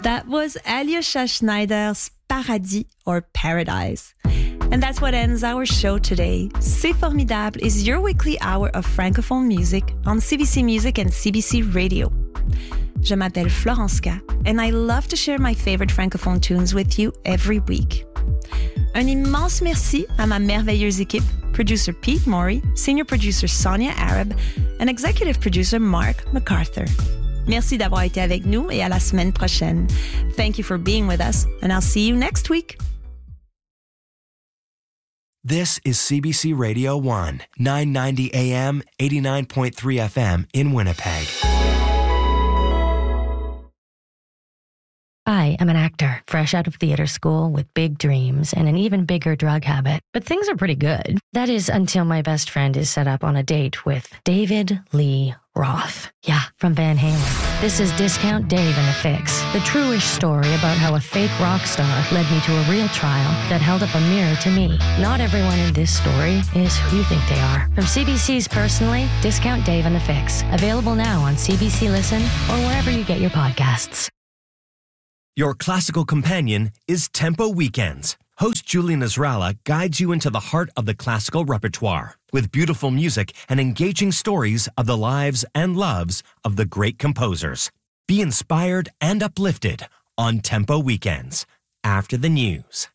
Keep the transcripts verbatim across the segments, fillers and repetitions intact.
That was Alyosha Schneider's Paradis or Paradise. And that's what ends our show today. C'est Formidable is your weekly hour of Francophone music on C B C Music and C B C Radio. Je m'appelle Florence K, and I love to share my favorite Francophone tunes with you every week. Un immense merci à ma merveilleuse équipe, producer Pete Morey, senior producer Sonia Arab, and executive producer Mark MacArthur. Merci d'avoir été avec nous et à la semaine prochaine. Thank you for being with us, and I'll see you next week. This is C B C Radio one, nine ninety A M, eighty-nine point three F M in Winnipeg. I am an actor, fresh out of theater school with big dreams and an even bigger drug habit. But things are pretty good. That is until my best friend is set up on a date with David Lee Roth. Yeah, from Van Halen. This is Discount Dave and the Fix, the true-ish story about how a fake rock star led me to a real trial that held up a mirror to me. Not everyone in this story is who you think they are. From C B C's Personally, Discount Dave and the Fix. Available now on C B C Listen or wherever you get your podcasts. Your classical companion is Tempo Weekends. Host Julie Nasrallah guides you into the heart of the classical repertoire with beautiful music and engaging stories of the lives and loves of the great composers. Be inspired and uplifted on Tempo Weekends after the news.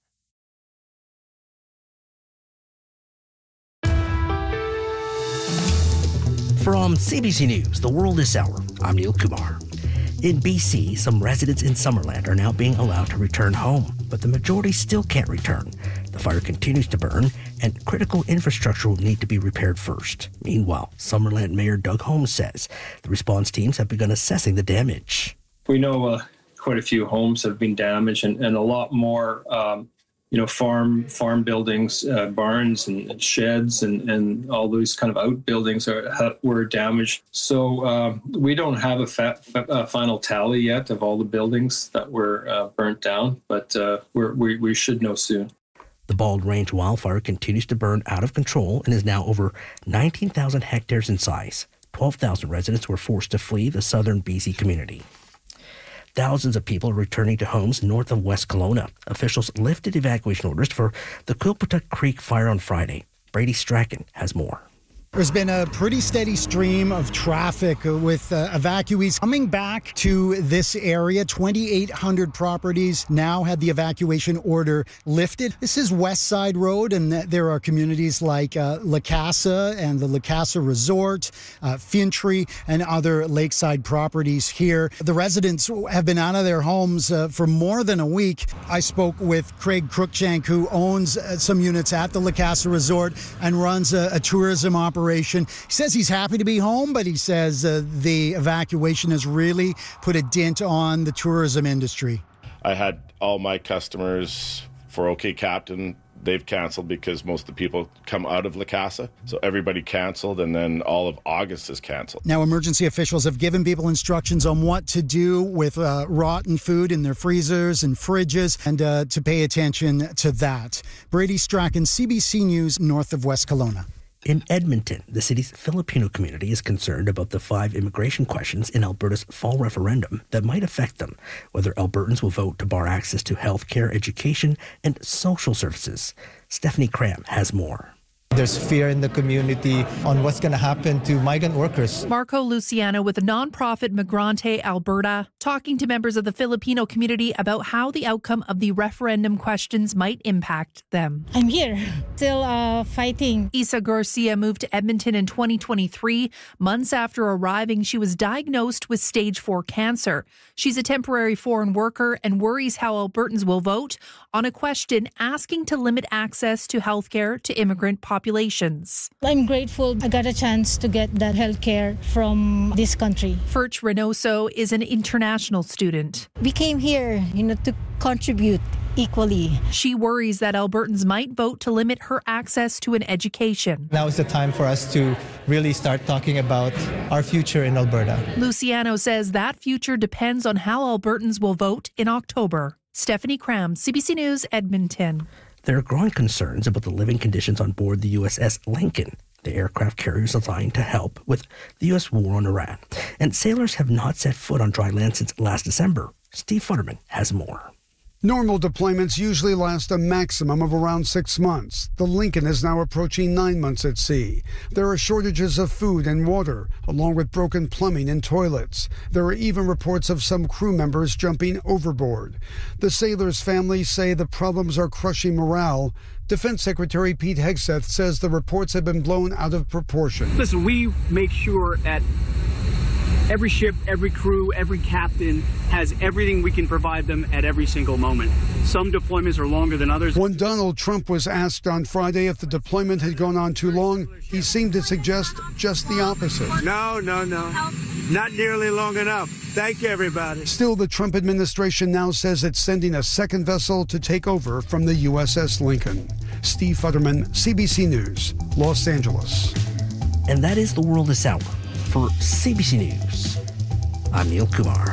From C B C News, The World This Hour, I'm Neil Kumar. In B C, some residents in Summerland are now being allowed to return home, but the majority still can't return. The fire continues to burn, and critical infrastructure will need to be repaired first. Meanwhile, Summerland Mayor Doug Holmes says the response teams have begun assessing the damage. We know uh, quite a few homes have been damaged, and, and a lot more um, you know, farm farm buildings, uh, barns and, and sheds and, and all those kind of outbuildings are ha, were damaged. So uh, we don't have a, fa- a final tally yet of all the buildings that were uh, burnt down, but uh, we're, we we should know soon. The Bald Range wildfire continues to burn out of control and is now over nineteen thousand hectares in size. twelve thousand residents were forced to flee the southern B C community. Thousands of people are returning to homes north of West Kelowna. Officials lifted evacuation orders for the Quilpatuck Creek fire on Friday. Brady Strachan has more. There's been a pretty steady stream of traffic with uh, evacuees coming back to this area. twenty-eight hundred properties now had the evacuation order lifted. This is West Side Road, and there are communities like uh, La Casa and the La Casa Resort, uh, Fintry, and other lakeside properties here. The residents have been out of their homes uh, for more than a week. I spoke with Craig Cruikshank, who owns uh, some units at the La Casa Resort and runs a, a tourism operation. He says he's happy to be home, but he says uh, the evacuation has really put a dent on the tourism industry. I had all my customers for OK Captain. They've canceled because most of the people come out of La Casa. So everybody canceled, and then all of August is canceled. Now, emergency officials have given people instructions on what to do with uh, rotten food in their freezers and fridges, and uh, to pay attention to that. Brady Strachan, C B C News, north of West Kelowna. In Edmonton, the city's Filipino community is concerned about the five immigration questions in Alberta's fall referendum that might affect them, whether Albertans will vote to bar access to health care, education, and social services. Stephanie Cram has more. There's fear in the community on what's going to happen to migrant workers. Marco Luciano with the nonprofit Migrante Alberta, talking to members of the Filipino community about how the outcome of the referendum questions might impact them. I'm here, still uh, fighting. Isa Garcia moved to Edmonton in twenty twenty-three. Months after arriving, she was diagnosed with stage four cancer. She's a temporary foreign worker and worries how Albertans will vote on a question asking to limit access to healthcare to immigrant populations. I'm grateful I got a chance to get that healthcare from this country. Furch Reynoso is an international student. We came here, you know, to contribute equally. She worries that Albertans might vote to limit her access to an education. Now is the time for us to really start talking about our future in Alberta. Luciano says that future depends on how Albertans will vote in October. Stephanie Cram, C B C News, Edmonton. There are growing concerns about the living conditions on board the U S S Lincoln. The aircraft carrier is designed to help with the U S war on Iran. And sailors have not set foot on dry land since last December. Steve Futterman has more. Normal deployments usually last a maximum of around six months. The Lincoln is now approaching nine months at sea. There are shortages of food and water, along with broken plumbing and toilets. There are even reports of some crew members jumping overboard. The sailors' families say the problems are crushing morale. Defense Secretary Pete Hegseth says the reports have been blown out of proportion. Listen, we make sure at every ship, every crew, every captain has everything we can provide them at every single moment. Some deployments are longer than others. When Donald Trump was asked on Friday if the deployment had gone on too long, he seemed to suggest just the opposite. No, no, no. Not nearly long enough. Thank you, everybody. Still, the Trump administration now says it's sending a second vessel to take over from the U S S Lincoln. Steve Futterman, C B C News, Los Angeles. And that is the world this hour. For C B C News, I'm Neil Kumar.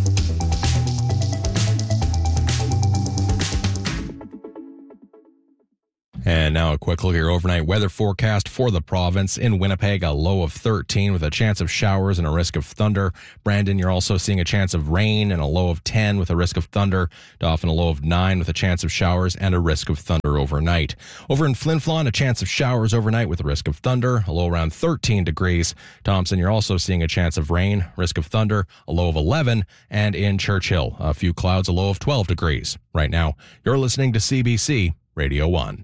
And now a quick look at your overnight weather forecast for the province. In Winnipeg, a low of thirteen with a chance of showers and a risk of thunder. Brandon, you're also seeing a chance of rain and a low of ten with a risk of thunder. Dauphin, a low of nine with a chance of showers and a risk of thunder overnight. Over in Flin Flon, a chance of showers overnight with a risk of thunder, a low around thirteen degrees. Thompson, you're also seeing a chance of rain, risk of thunder, a low of eleven. And in Churchill, a few clouds, a low of twelve degrees. Right now, you're listening to C B C Radio one.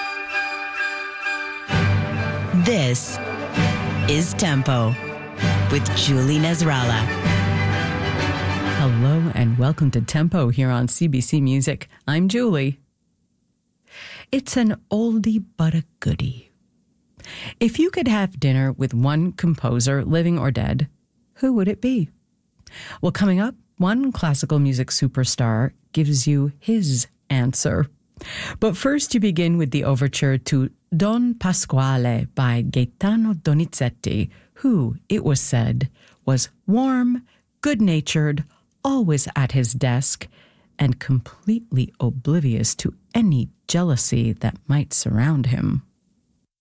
This is Tempo with Julie Nasrallah. Hello and welcome to Tempo here on C B C Music. I'm Julie. It's an oldie but a goodie. If you could have dinner with one composer, living or dead, who would it be? Well, coming up, one classical music superstar gives you his answer. But first you begin with the overture to Don Pasquale by Gaetano Donizetti, who, it was said, was warm, good-natured, always at his desk, and completely oblivious to any jealousy that might surround him.